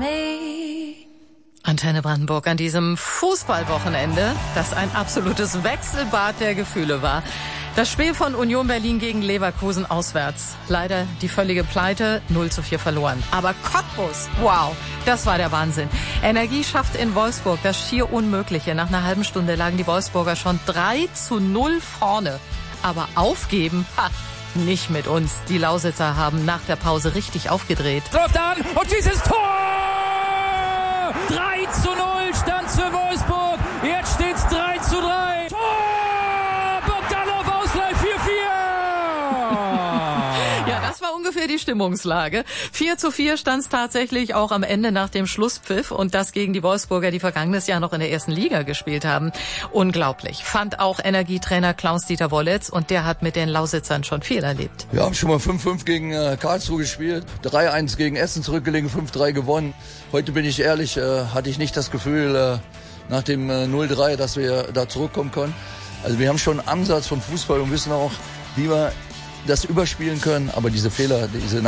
me. Antenne Brandenburg an diesem Fußballwochenende, das ein absolutes Wechselbad der Gefühle war. Das Spiel von Union Berlin gegen Leverkusen auswärts. Leider die völlige Pleite, 0:4 verloren. Aber Cottbus, wow, das war der Wahnsinn. Energie schafft in Wolfsburg das schier Unmögliche. Nach einer halben Stunde lagen die Wolfsburger schon 3:0 vorne. Aber aufgeben, nicht mit uns. Die Lausitzer haben nach der Pause richtig aufgedreht. Läuft an und dieses Tor! 3:0 stand's für Wolfsburg. Jetzt steht's 3:3. Tor! Bogdanov, Ausgleich 4:4. Ja, das war ungefähr die Stimmungslage. 4:4 stand's tatsächlich auch am Ende nach dem Schlusspfiff. Und das gegen die Wolfsburger, die vergangenes Jahr noch in der ersten Liga gespielt haben. Unglaublich. Fand auch Energietrainer Klaus-Dieter Wollitz. Und der hat mit den Lausitzern schon viel erlebt. Wir haben schon mal 5:5 gegen Karlsruhe gespielt. 3:1 gegen Essen zurückgelegen, 5:3 gewonnen. Heute bin ich ehrlich, hatte ich nicht das Gefühl, nach dem 0:3, dass wir da zurückkommen können. Also wir haben schon einen Ansatz vom Fußball und wissen auch, wie wir das überspielen können. Aber diese Fehler, diese